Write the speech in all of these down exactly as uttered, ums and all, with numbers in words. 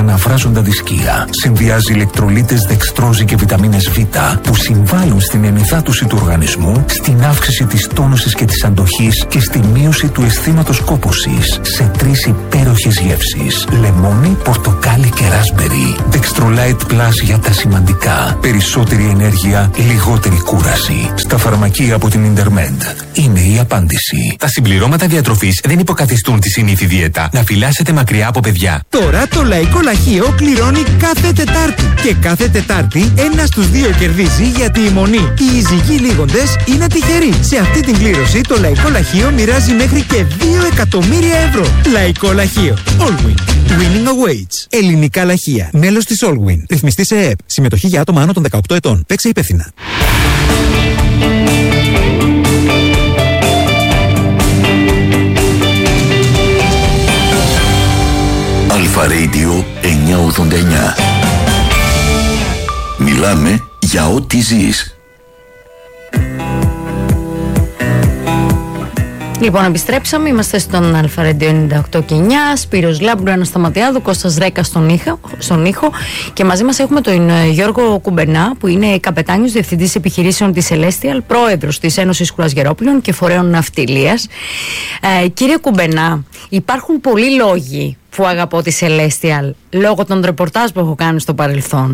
Αναβράζουν τα δισκία. Συνδυάζει ηλεκτρολίτες, δεξτρόζη και βιταμίνες Β που συμβάλλουν στην ενυδάτωση του οργανισμού, στην αύξηση της τόνωσης και της αντοχής και στη μείωση του αισθήματος κόπωσης σε τρεις υπέροχες γεύσεις: λεμόνι, πορτοκάλι και ράσμπερι. Dextrolite Plus για τα σημαντικά. Περισσότερη ενέργεια, λιγότερη κούραση. Στα φαρμακεία από την Intermed. Είναι η απάντηση. Τα συμπληρώματα διατροφής δεν υποκαθιστούν τη συνήθη δίαιτα. Να φυλάσσετε μακριά από παιδιά. Τώρα το Λαϊκό Λαχείο κληρώνει κάθε Τετάρτη. Και κάθε Τετάρτη ένα στους δύο κερδίζει, γιατί η μονή, οι ειζυγοί λίγοντες, είναι τυχεροί. Σε αυτή την κλήρωση το Λαϊκό Λαχείο μοιράζει μέχρι και δύο εκατομμύρια ευρώ. Λαϊκό Λαχείο. Allwin. Winning awaits. Ελληνικά λαχεία. Μέλος της Allwin. Ρυθμιστή σε ΕΕΠ. Συμμετοχή για άτομα άνω των δεκαοκτώ ετών. Παίξε υπεύθυνα. Αλφα Radio εννιακόσια ογδόντα εννιά. Μιλάμε για ό,τι ζεις. Λοιπόν, επιστρέψαμε. Είμαστε στον Αλφα Radio ενενήντα οκτώ και εννιά. Σπύρος Λάμπρου, Άννα Σταματιάδου, Κώστας Ρέκα στον ήχο, στον ήχο. Και μαζί μας έχουμε τον Γιώργο Κουμπερνά, που είναι καπετάνιος διευθυντής επιχειρήσεων της Celestial, πρόεδρος της Ένωσης Κουρασγερόπλων και Φορέων Ναυτιλίας. Ε, κύριε Κουμπερνά, υπάρχουν πολλοί λόγοι που αγαπώ τη Celestial, λόγω των ρεπορτάζ που έχω κάνει στο παρελθόν.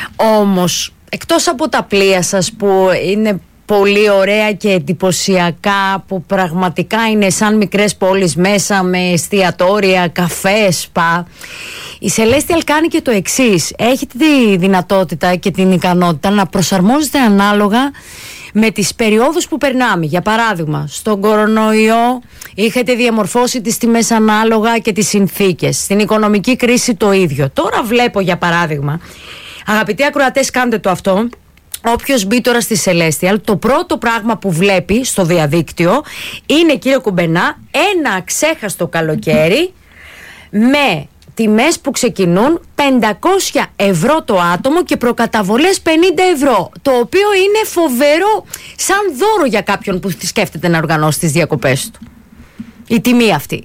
Όμως, εκτός από τα πλοία σας που είναι πολύ ωραία και εντυπωσιακά, που πραγματικά είναι σαν μικρές πόλεις μέσα με εστιατόρια, καφέ, σπα, η Celestial κάνει και το εξής. Έχετε τη δυνατότητα και την ικανότητα να προσαρμόζετε ανάλογα με τις περιόδους που περνάμε. Για παράδειγμα, στον κορονοϊό είχατε διαμορφώσει τις τιμές ανάλογα και τις συνθήκες. Στην οικονομική κρίση το ίδιο. Τώρα βλέπω, για παράδειγμα, αγαπητοί ακροατές, κάντε το αυτό. Όποιος μπει τώρα στη Celestial, το πρώτο πράγμα που βλέπει στο διαδίκτυο είναι, κύριε Κουμπενά, ένα αξέχαστο καλοκαίρι με τιμές που ξεκινούν πεντακόσια ευρώ το άτομο και προκαταβολές πενήντα ευρώ, το οποίο είναι φοβερό σαν δώρο για κάποιον που σκέφτεται να οργανώσει τις διακοπές του. Η τιμή αυτή.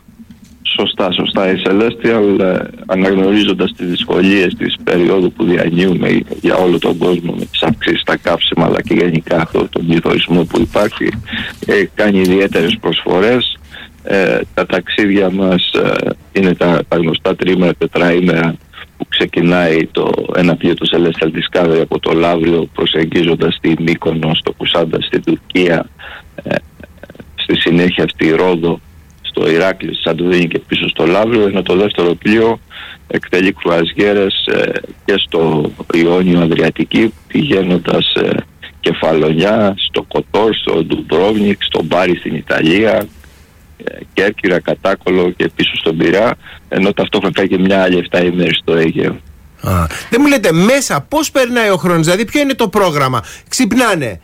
Σωστά, σωστά. Η Celestial, ε, αναγνωρίζοντας τις δυσκολίες της περίοδου που διανύουμε για όλο τον κόσμο με τις αυξήσεις στα καύσιμα, αλλά και γενικά αυτό τον πληθωρισμό που υπάρχει, ε, κάνει ιδιαίτερες προσφορές. Ε, τα ταξίδια μας ε, είναι τα, τα γνωστά τριήμερα, τετραήμερα, που ξεκινάει το ένα πλοίο του Celestial Discovery από το Λαύριο, προσεγγίζοντας τη Μύκονο, στο Κουσάντα, στην Τουρκία, ε, στη συνέχεια στη Ρόδο, στο Ηράκλειο, στη Σαντορίνη και πίσω στο Λαύριο, ενώ το δεύτερο πλοίο εκτελεί κρουαζιέρες ε, και στο Ιόνιο Αδριατική, πηγαίνοντας ε, Κεφαλονιά, στο Κοτόρ, στο Ντουμπρόβνικ, στο Μπάρι στην Ιταλία, ε, Κέρκυρα, Κατάκολο και πίσω στον Πειραιά, ενώ ταυτόχρονα κάνει και μια άλλη εφτά ημέρες στο Αίγαιο. Α, δεν μου λέτε μέσα πώς περνάει ο χρόνος, δηλαδή ποιο είναι το πρόγραμμα? Ξυπνάνε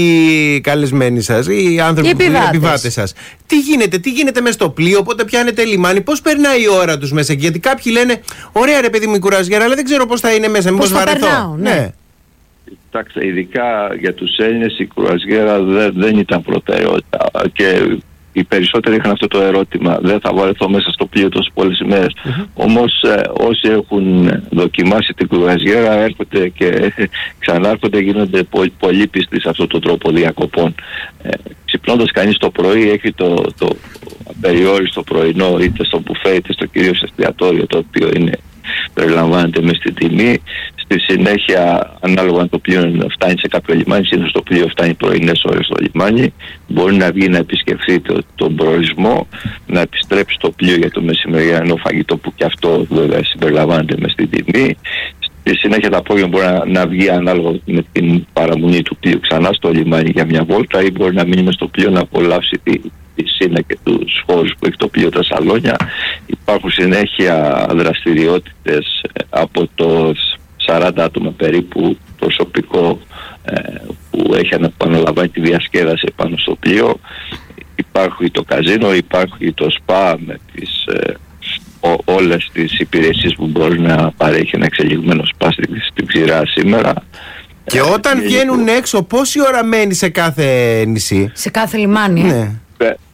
οι καλεσμένοι σας, οι άνθρωποι, οι επιβάτες σας. Τι γίνεται, τι γίνεται μέσα στο πλοίο, πότε πιάνετε λιμάνι, πώς περνάει η ώρα τους μέσα εκεί? Γιατί κάποιοι λένε, ωραία ρε παιδί μου η κουραζιέρα, αλλά δεν ξέρω πώς θα είναι μέσα, μήπως βαρεθώ. Περνάω, ναι. ναι. Κοιτάξτε, ειδικά για τους Έλληνες η κουραζιέρα δεν, δεν ήταν προτεραιότητα και οι περισσότεροι είχαν αυτό το ερώτημα, δεν θα βαρεθώ μέσα στο πλοίο τόσες πολλές ημέρες. Mm-hmm. Όμως ε, όσοι έχουν δοκιμάσει την κουραζιέρα έρχονται και ξανάρχονται, γίνονται πολύ, πολύ πιστοί σε αυτόν τον τρόπο διακοπών. Ε, ξυπνώντας κανείς το πρωί έχει το, το απεριόριστο πρωινό, είτε στο μπουφέ είτε στο κυρίως εστιατόριο, το οποίο είναι, περιλαμβάνεται μες στην τιμή. Στη συνέχεια, ανάλογα αν το πλοίο φτάνει σε κάποιο λιμάνι, συνήθως το πλοίο φτάνει πρωινές ώρες στο λιμάνι, μπορεί να βγει να επισκεφθεί το, τον προορισμό, να επιστρέψει στο πλοίο για το μεσημεριανό φαγητό, που και αυτό βέβαια συμπεριλαμβάνεται μες στην τιμή. Στη συνέχεια το απόγευμα μπορεί να, να βγει ανάλογα με την παραμονή του πλοίου ξανά στο λιμάνι για μια βόλτα, ή μπορεί να μείνει μες στο πλοίο να απολαύσει τη, τη Σίνα και τους χώρους που έχει το πλοίο, τα σαλόνια. Υπάρχουν συνέχεια δραστηριότητες από το σαράντα άτομα περίπου προσωπικό ε, που έχει αναλαμβάνει τη διασκέδαση πάνω στο πλοίο. Υπάρχει το καζίνο, υπάρχει το σπα με τις, ε, ό, όλες τις υπηρεσίες που μπορεί να παρέχει ένα εξελιγμένο σπα στην, στην ξηρά σήμερα. Και όταν ε, βγαίνουν ε, έξω, πόση ώρα μένει σε κάθε νησί? Σε κάθε λιμάνι, ε? Ναι.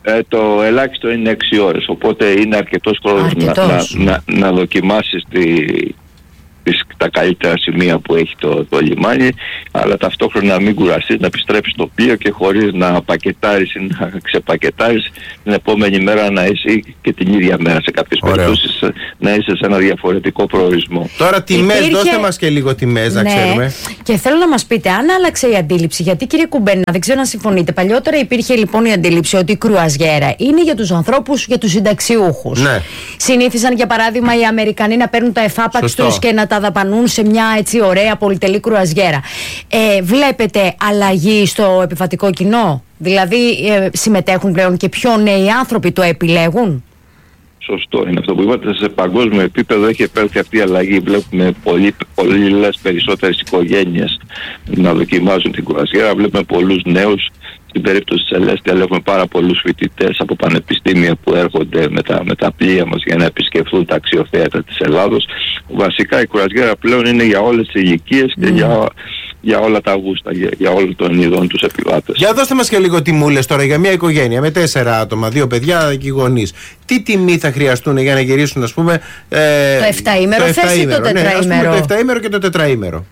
Ε, το ελάχιστο είναι έξι ώρες, οπότε είναι αρκετός χρόνος να, να, να, να δοκιμάσεις τη, τις, τα καλύτερα σημεία που έχει το, το λιμάνι, αλλά ταυτόχρονα να μην κουραστείς, να επιστρέψεις στο πλοίο και χωρίς να πακετάρεις ή να ξεπακετάρεις την επόμενη μέρα να είσαι, και την ίδια μέρα σε κάποιες περιπτώσεις να είσαι σε ένα διαφορετικό προορισμό. Τώρα τιμές, Υπήρχε... δώστε μας και λίγο τιμές, να ναι. ξέρουμε. Και θέλω να μας πείτε αν άλλαξε η αντίληψη, γιατί κύριε Κουμπένα, δεν ξέρω αν συμφωνείτε, παλιότερα υπήρχε λοιπόν η αντίληψη ότι η κρουαζιέρα είναι για τους ανθρώπους, για τους συνταξιούχους. Ναι. Συνήθισαν για παράδειγμα οι Αμερικανοί να παίρνουν τα εφάπαξ τους και να τα δαπανούν σε μια έτσι ωραία πολυτελή κρουαζιέρα. Ε, βλέπετε αλλαγή στο επιβατικό κοινό? Δηλαδή ε, συμμετέχουν πλέον και πιο νέοι άνθρωποι, το επιλέγουν? Σωστό είναι αυτό που είπατε. Σε παγκόσμιο επίπεδο έχει επέλθει αυτή η αλλαγή. Βλέπουμε πολύ, πολύ περισσότερες οικογένειες να δοκιμάζουν την κρουαζιέρα. Βλέπουμε πολλούς νέους. Στην περίπτωση της Celestial έχουμε πάρα πολλούς φοιτητές από πανεπιστήμια που έρχονται με τα, με τα πλοία μας για να επισκεφθούν τα αξιοθέατα της Ελλάδος. Βασικά η κρουαζιέρα πλέον είναι για όλες τις ηλικίες και mm. για, για όλα τα γούστα, για, για όλων των ειδών τους επιβάτες. Για δώστε μας και λίγο τιμούλες τώρα για μια οικογένεια με τέσσερα άτομα, δύο παιδιά και γονείς. Τι τιμή θα χρειαστούν για να γυρίσουν, ας πούμε, ε, το εφταήμερο, θες ή το τετραήμερο? Ναι, το εφταήμερο και το τετραήμερο.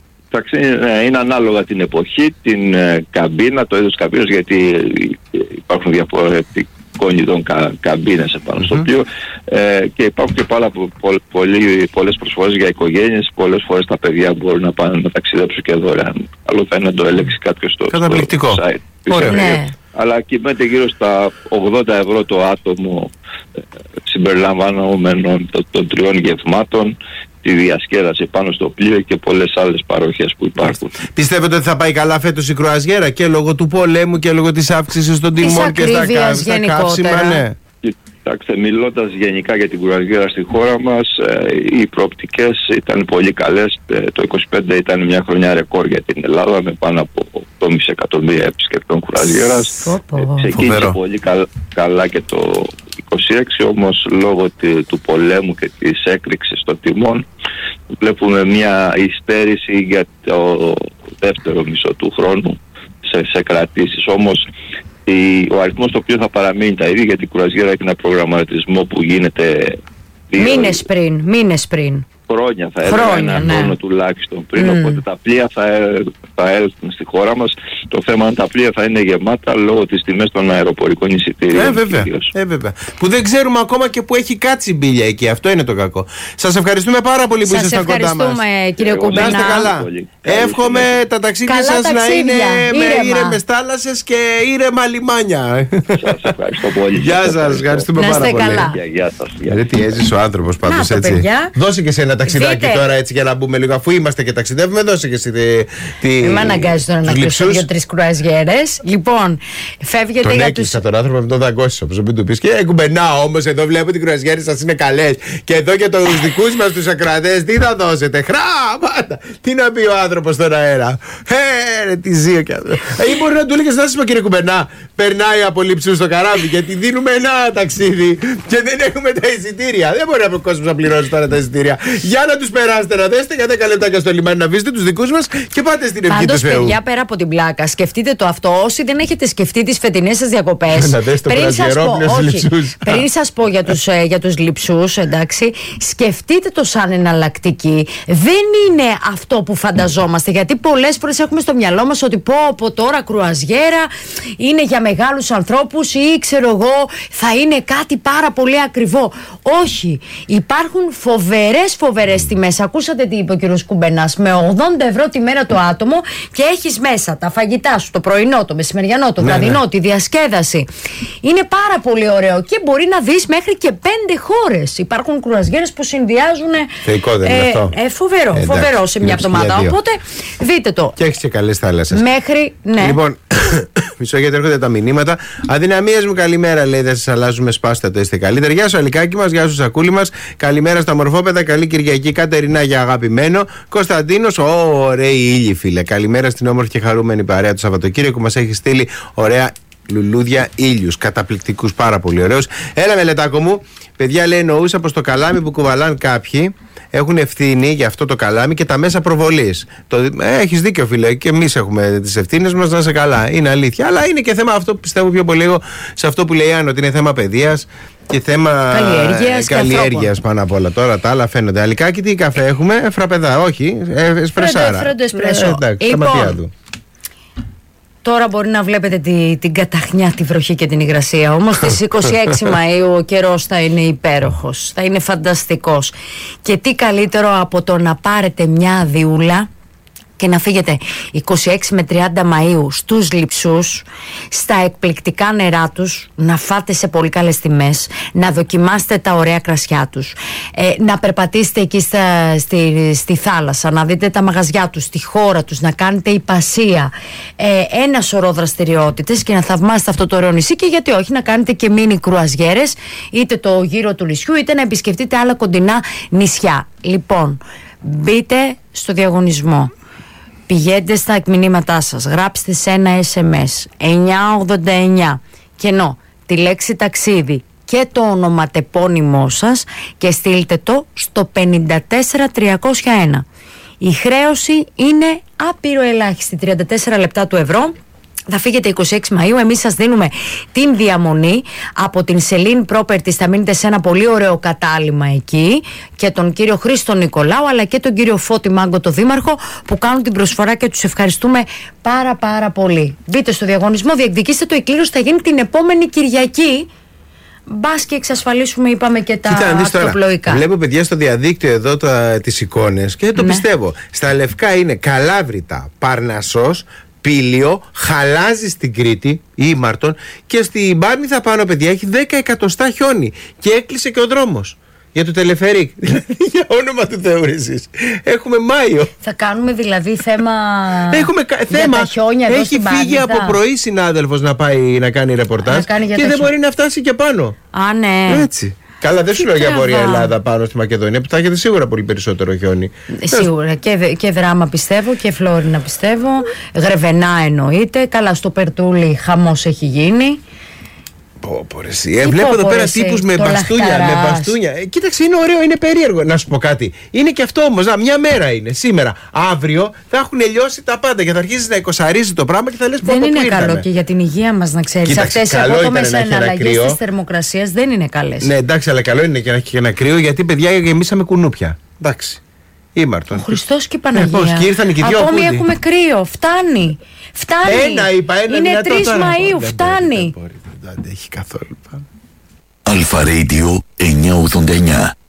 Είναι ανάλογα την εποχή, την ε, καμπίνα, το είδος καμπίνας, γιατί υπάρχουν διαφορετικών ειδών κα, καμπίνες επάνω mm-hmm. στο πλοίο ε, και υπάρχουν και πάρα πο, πο, πολλοί, πολλές προσφορές για οικογένειες. Πολλές φορές τα παιδιά μπορούν να πάνε να ταξιδέψουν και δωρεάν. Άλλο θα είναι να το ελέγξει κάποιος στο, στο site. Ωραία, ναι. Αλλά κυμαίνεται γύρω στα ογδόντα ευρώ το άτομο, ε, συμπεριλαμβανομένων των, των τριών γευμάτων, τη διασκέδαση πάνω στο πλοίο και πολλές άλλες παροχές που υπάρχουν. Πιστεύετε ότι θα πάει καλά φέτος η κρουαζιέρα και λόγω του πολέμου και λόγω της αύξησης των τιμών και στα, κα, στα καύσιμα? Ναι. Κοιτάξτε, μιλώντας γενικά για την κρουαζιέρα στη χώρα μας, ε, οι προοπτικές ήταν πολύ καλές. Ε, το είκοσι πέντε ήταν μια χρονιά ρεκόρ για την Ελλάδα με πάνω από οκτώ κόμμα πέντε εκατομμύρια επισκεπτών κρουαζιέρας. Ε, ξεκίνησε πολύ κα, καλά και το είκοσι έξι, όμως λόγω τη, του πολέμου και της έκρηξης των τιμών βλέπουμε μια υστέρηση για το δεύτερο μισό του χρόνου σε, σε κρατήσεις. Όμως ο αριθμός το οποίο θα παραμείνει τα ίδια, γιατί η κρουαζιέρα έχει ένα προγραμματισμό που γίνεται μήνες πριν, μήνες πριν. Χρόνια θα έλεγα, ένα ναι. χρόνο τουλάχιστον πριν, mm. οπότε τα πλοία θα, θα έλθουν στη χώρα μας. Το θέμα είναι τα πλοία θα είναι γεμάτα λόγω της τιμές των αεροπορικών εισιτήριων. Ε, βέβαια, ε, βέβαια. Που δεν ξέρουμε ακόμα και που έχει κάτσει μπίλια εκεί. Αυτό είναι το κακό. Σας ευχαριστούμε πάρα πολύ που ήσασταν κοντά μας. Σας ευχαριστούμε, κύριε Κουμπένα. Να είστε καλά. Εύχομαι τα ταξίδια καλά σας ταξίδια. να είναι με ήρεμες θάλασσες και ήρεμα λιμάνια. Σας ευχαριστώ πολύ. Γεια σας, ευχαριστούμε πάρα πολύ. Γεια σας. Τι έζησε ο άνθρωπος πάντως έτσι. Δώσε και σε ένα ταξιδάκι τώρα έτσι για να μπούμε λίγο, αφού είμαστε και ταξιδεύουμε, δώσε και εσύ τη. Μην με αναγκάζει τώρα να κλείσω δύο-τρεις κρουαζιέρες. Λοιπόν, φεύγετε τον για έκλεισα τους... τον άνθρωπο με τον δαγκώσει, όπως μην του πεις. Και ε, Κουμπενά, όμως εδώ βλέπω ότι οι κρουαζιέρες σας είναι καλές. Και εδώ για τους δικούς μας τους ακροατές, τι θα δώσετε? Χρήματα! Τι να πει ο άνθρωπος στον αέρα? Ε, ρε, τι ζύο κι αυτό. Ή μπορεί να του έλεγε, να σας πω κύριε Κουμπενά, περνάει από Λειψού στο καράβι, γιατί δίνουμε ένα ταξίδι και δεν έχουμε τα εισιτήρια. Δεν μπορεί ο κόσμος να πληρώσει τώρα τα εισιτήρια. Για να τους περάσετε, να δέστε για δέκα λεπτάκια στο λιμάνι, να βρίσκετε τους δικούς μας και πάτε στην ευχή του Θεού. Πάντως, παιδιά, πέρα από την πλάκα, σκεφτείτε το αυτό. Όσοι δεν έχετε σκεφτεί τις φετινές σας διακοπές, πριν σας πω, όχι, πριν σας πω για τους, ε, για τους λειψούς, εντάξει, σκεφτείτε το σαν εναλλακτική. Δεν είναι αυτό που φανταζόμαστε, γιατί πολλές φορές έχουμε στο μυαλό μας ότι πω από τώρα κρουαζιέρα είναι για μεγάλους ανθρώπους ή ξέρω εγώ θα είναι κάτι πάρα πολύ ακριβό. Όχι, υπάρχουν φοβερές φοβερές τιμές. Ακούσατε τι είπε ο κύριος Κουμπενάς, με ογδόντα ευρώ τη μέρα το άτομο και έχεις μέσα τα φαγητά σου, το πρωινό, το μεσημεριανό, το βραδινό, ναι, ναι. τη διασκέδαση. Είναι πάρα πολύ ωραίο και μπορεί να δεις μέχρι και πέντε χώρες. Υπάρχουν κρουαζιέρες που συνδυάζουν. Θεϊκό δεν είναι ε, αυτό. Ε, φοβερό, ε, φοβερό σε μια εβδομάδα. Οπότε δείτε το. Και έχεις και καλές θάλασσες. Μέχρι, ναι. Λοιπόν, μισό γιατί έρχονται τα μηνύματα. Αδυναμίες μου, καλημέρα λέει. Δεν σας αλλάζουμε, σπάστε το, είστε καλύτεροι. Γεια σου, Αλικάκι μας, γεια σου, Σακούλη μας. Καλημέρα στα μορφόπεδα, καλή Κυριακή. Κατερινά για αγαπημένο. Κωνσταντίνος, ωραία ήλιοι φίλε. Καλημέρα στην όμορφη και χαρούμενη παρέα του Σαββατοκύριακου. Μας έχει στείλει ωραία λουλούδια ήλιους, καταπληκτικούς, πάρα πολύ ωραίους. Έλα Μελετάκο μου, παιδιά, λέει, εννοούσα πως το καλάμι που κουβαλάνε κάποιοι έχουν ευθύνη για αυτό το καλάμι και τα μέσα προβολής. Το... Ε, έχεις δίκιο, φίλε, και εμείς έχουμε τις ευθύνες μας, να είσαι καλά. Είναι αλήθεια. Αλλά είναι και θέμα, αυτό πιστεύω πιο πολύ λίγο σε αυτό που λέει η Άννα, ότι είναι θέμα παιδείας και θέμα καλλιέργειας, καλλιέργειας πάνω απ' όλα. Τώρα τα άλλα φαίνονται. Αλικάκι, τι καφέ έχουμε, φραπεδά, όχι, ε, εσπρεσάρα. Φρέντο εσπρέσο. Ε, εντάξει, λοιπόν, στα ματιά του. Τώρα μπορεί να βλέπετε τη, την καταχνιά, τη βροχή και την υγρασία. Όμως στις είκοσι έξι Μαΐου ο καιρός θα είναι υπέροχος, θα είναι φανταστικός. Και τι καλύτερο από το να πάρετε μια αδειούλα και να φύγετε είκοσι έξι με τριάντα Μαΐου στους Λειψούς, στα εκπληκτικά νερά τους, να φάτε σε πολύ καλές τιμές, να δοκιμάσετε τα ωραία κρασιά τους, ε, να περπατήσετε εκεί στα, στη, στη θάλασσα, να δείτε τα μαγαζιά τους, τη χώρα τους, να κάνετε υπασία, ε, ένα σωρό δραστηριότητες και να θαυμάσετε αυτό το ωραίο νησί, και γιατί όχι να κάνετε και μίνι κρουαζιέρες, είτε το γύρο του νησιού, είτε να επισκεφτείτε άλλα κοντινά νησιά. Λοιπόν, μπείτε στο διαγωνισμό. Πηγαίνετε στα μηνύματά σας, γράψτε σε ένα ες εμ ες εννιά ογδόντα εννιά και ενώ τη λέξη ταξίδι και το ονοματεπώνυμό σας και στείλτε το στο πενήντα τέσσερα τριακόσια ένα. Η χρέωση είναι άπειρο ελάχιστη, τριάντα τέσσερα λεπτά του ευρώ. Θα φύγετε είκοσι έξι Μαΐου, εμείς σας δίνουμε την διαμονή από την Σελήν Properties, θα μείνετε σε ένα πολύ ωραίο κατάλημα εκεί, και τον κύριο Χρήστο Νικολάου αλλά και τον κύριο Φώτη Μάγκο, το δήμαρχο, που κάνουν την προσφορά και τους ευχαριστούμε πάρα πάρα πολύ. Μπείτε στο διαγωνισμό, διεκδικήστε το, η κλήρωση θα γίνει την επόμενη Κυριακή. Μπας και εξασφαλίσουμε, είπαμε, και τα ακτοπλοϊκά. Βλέπω, παιδιά, στο διαδίκτυο εδώ τα, τις εικόνες και δεν το ναι. πιστεύω. Στα λευκά είναι Καλάβρητα, Παρνασσός, Πήλιο, Χαλάζι στην Κρήτη, Ήμαρτον, και στην Πάρνηθα πάνω, παιδιά, έχει δέκα εκατοστά χιόνι και έκλεισε και ο δρόμος για το τελεφερίκ. Δηλαδή, για όνομα του Θεού, εσείς. Έχουμε Μάιο. Θα κάνουμε δηλαδή θέμα. Έχουμε κα... για θέμα. Τα χιόνια εδώ. Έχει φύγει από πρωί συνάδελφος να πάει να κάνει ρεπορτάζ να κάνει και δεν χιόνια. Μπορεί να φτάσει και πάνω. Α, ναι. Έτσι. Καλά, δεν σου λέω για Βόρεια Ελλάδα πάνω στη Μακεδονία, που θα έχετε σίγουρα πολύ περισσότερο χιόνι. Σίγουρα. Και, και Δράμα πιστεύω και Φλόρινα πιστεύω. Γρεβενά εννοείται. Καλά, στο Περτούλι χαμός έχει γίνει. Πω, πω, εσύ. Ε, βλέπω εδώ πέρα τύπους με μπαστούνια, με μπαστούνια. Ε, κοίταξε, είναι ωραίο, είναι περίεργο. Να σου πω κάτι. Είναι και αυτό όμως. Να, μια μέρα είναι σήμερα. Αύριο θα έχουν λιώσει τα πάντα και θα αρχίσει να εικοσαρίζει το πράγμα και θα λες πω. Δεν είναι καλό και για την υγεία μας, να ξέρεις. Αυτές οι απότομες εναλλαγές της θερμοκρασίας δεν είναι καλές. Ναι, εντάξει, αλλά καλό είναι και να έχει και ένα κρύο, γιατί, παιδιά, γεμίσαμε κουνούπια. Εντάξει. Ήμαρτον. Ο Χριστός και η Παναγία. Ε, και ήρθαν και δύο ακόμη ακούντι. Έχουμε κρύο. Φτάνει. Φτάνει. Ένα είπα, ένα είναι τρεις Μαΐου. Φτάνει. Δεν αντέχει καθόλου. Αλφα Radio εννιακόσια ογδόντα εννιά.